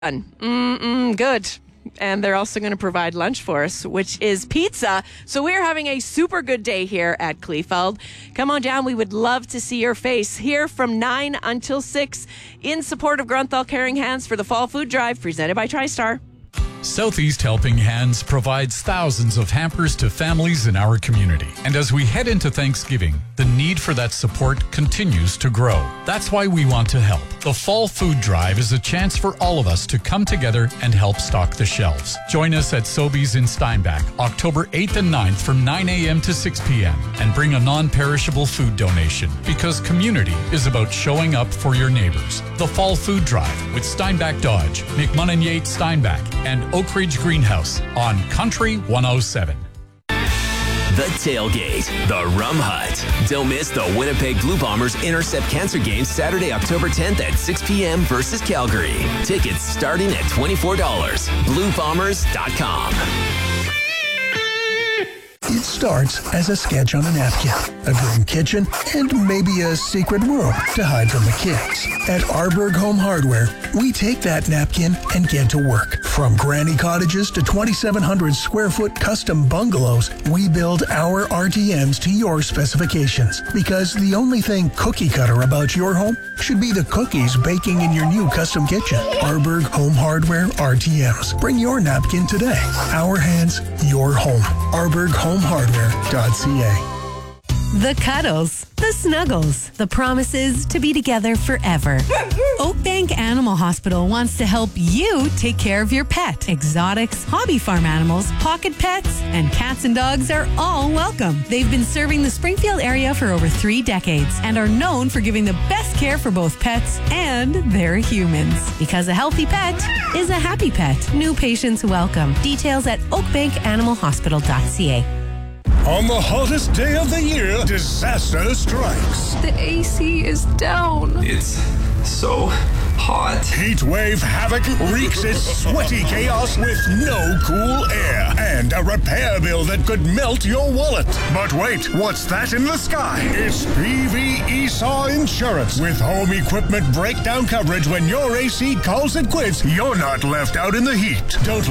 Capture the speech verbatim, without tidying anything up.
Mm-mm, good. And they're also going to provide lunch for us, which is pizza. So we're having a super good day here at Kleefeld. Come on down. We would love to see your face here from nine until six in support of Grunthal Caring Hands for the Fall Food Drive presented by TriStar. Southeast Helping Hands provides thousands of hampers to families in our community. And as we head into Thanksgiving, the need for that support continues to grow. That's why we want to help. The Fall Food Drive is a chance for all of us to come together and help stock the shelves. Join us at Sobeys in Steinbach, October eighth and ninth from nine a.m. to six p.m. and bring a non-perishable food donation, because community is about showing up for your neighbors. The Fall Food Drive with Steinbach Dodge, McMunnon Yates Steinbach, and Oak Ridge Greenhouse on Country one oh seven. The Tailgate, the Rum Hut. Don't miss the Winnipeg Blue Bombers Intercept Cancer Game Saturday, October tenth at six p.m. versus Calgary. Tickets starting at twenty-four dollars. blue bombers dot com. It starts as a sketch on a napkin, a dream kitchen, and maybe a secret room to hide from the kids. At Arborg Home Hardware, we take that napkin and get to work. From granny cottages to twenty-seven hundred square foot custom bungalows, we build our R T Ms to your specifications. Because the only thing cookie cutter about your home should be the cookies baking in your new custom kitchen. Arborg Home Hardware R T Ms. Bring your napkin today. Our hands, your home. Arborg Home Hardware dot c a. The cuddles, the snuggles, the promises to be together forever. Oakbank Animal Hospital wants to help you take care of your pet. Exotics, hobby farm animals, pocket pets, and cats and dogs are all welcome. They've been serving the Springfield area for over three decades and are known for giving the best care for both pets and their humans. Because a healthy pet is a happy pet. New patients welcome. Details at oakbank animal hospital dot c a. On the hottest day of the year, disaster strikes. The A C is down. It's so hot. Heat wave havoc wreaks its sweaty chaos with no cool air and a repair bill that could melt your wallet. But wait, what's that in the sky? It's P V Esau Insurance. With home equipment breakdown coverage when your A C calls it quits, you're not left out in the heat. Don't